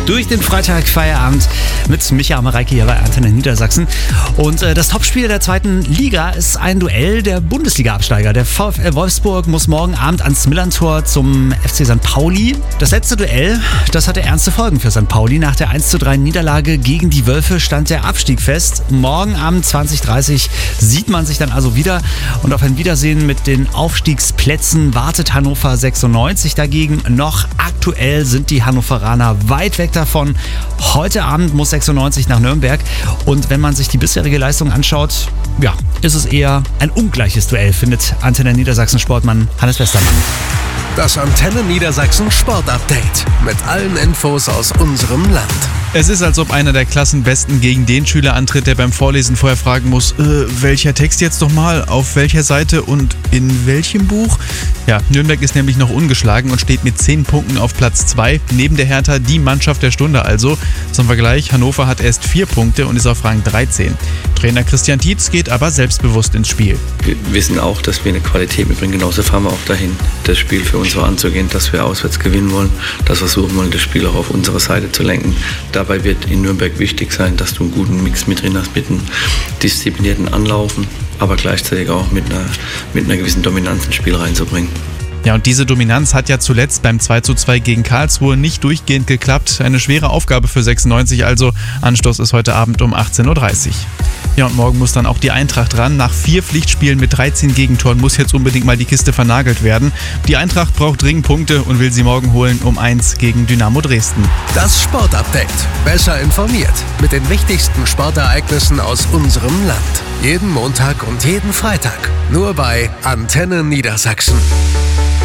durch den Freitag-Feierabend mit Micha Mareike hier bei Antenne Niedersachsen. Und das Topspiel der zweiten Liga ist ein Duell der Bundesliga-Absteiger. Der VfL Wolfsburg muss morgen Abend ans Millerntor zum FC St. Pauli. Das letzte Duell, das hatte ernste Folgen für St. Pauli. Nach der 1:3 Niederlage gegen die Wölfe stand der Abstieg fest. Morgen Abend 20:30 sieht man sich dann also wieder. Und auf ein Wiedersehen mit den Aufstiegsplätzen wartet Hannover 96 dagegen. Noch aktuell sind die Hannoveraner weit weg davon. Heute Abend muss 96 nach Nürnberg. Und wenn man sich die bisherige Leistung anschaut, ja, ist es eher ein ungleiches Duell, findet Antenne Niedersachsen Sportmann Hannes Westermann. Das Antenne Niedersachsen Sportupdate mit allen Infos aus unserem Land. Es ist, als ob einer der Klassenbesten gegen den Schüler antritt, der beim Vorlesen vorher fragen muss, welcher Text jetzt nochmal, auf welcher Seite und in welchem Buch? Ja, Nürnberg ist nämlich noch ungeschlagen und steht mit 10 Punkten auf Platz 2. Neben der Hertha die Mannschaft der Stunde also. Zum Vergleich, Hannover hat erst 4 Punkte und ist auf Rang 13. Trainer Christian Tietz geht aber selbstbewusst ins Spiel. Wir wissen auch, dass wir eine Qualität mitbringen. Genauso fahren wir auch dahin, das Spiel für uns so anzugehen, dass wir auswärts gewinnen wollen, dass wir versuchen wollen, das Spiel auch auf unsere Seite zu lenken. Dabei wird in Nürnberg wichtig sein, dass du einen guten Mix mit drin hast, mit einem disziplinierten Anlaufen, aber gleichzeitig auch mit einer gewissen Dominanz ins Spiel reinzubringen. Ja, und diese Dominanz hat ja zuletzt beim 2:2 gegen Karlsruhe nicht durchgehend geklappt. Eine schwere Aufgabe für 96 also. Anstoß ist heute Abend um 18:30 Uhr. Ja, und morgen muss dann auch die Eintracht ran. Nach 4 Pflichtspielen mit 13 Gegentoren muss jetzt unbedingt mal die Kiste vernagelt werden. Die Eintracht braucht dringend Punkte und will sie morgen holen um 1 gegen Dynamo Dresden. Das Sportupdate. Besser informiert mit den wichtigsten Sportereignissen aus unserem Land. Jeden Montag und jeden Freitag. Nur bei Antenne Niedersachsen.